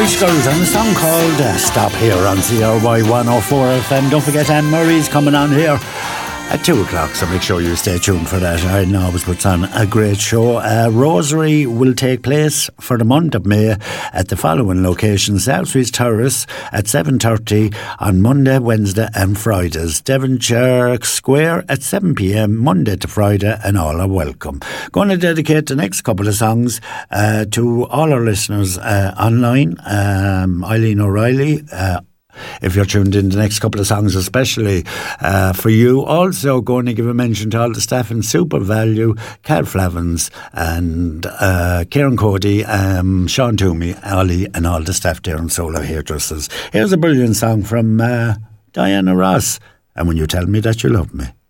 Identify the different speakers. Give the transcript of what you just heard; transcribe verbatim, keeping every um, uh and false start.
Speaker 1: Girls and a song called uh, Stop here on C R Y one oh four F M. Don't forget Anne Murray's coming on here at two o'clock, so make sure you stay tuned for that. I always puts on a great show. Uh, Rosary will take place for the month of May at the following locations: South Street Terrace at seven thirty on Monday, Wednesday and Fridays, Devonshire Square at seven p.m. Monday to Friday, and all are welcome. Going to dedicate the next couple of songs uh, to all our listeners uh, online. Um, Eileen O'Reilly, uh, if you're tuned in, the next couple of songs especially uh, for you. Also going to give a mention to all the staff in Super Value, Cal Flavins and uh, Kieran Cody, um, Sean Toomey, Ollie and all the staff there in Solar Hairdressers. Here's a brilliant song from uh, Diana Ross, And When You Tell Me That You Love Me.